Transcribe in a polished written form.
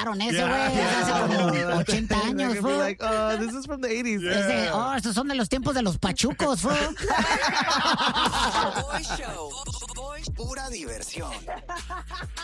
inventaron ese, güey. Hace como 80 años, fue. Like, oh, this is from the 80s. Estos son de los tiempos de los pachucos, fue. Boy Show. Pura diversión.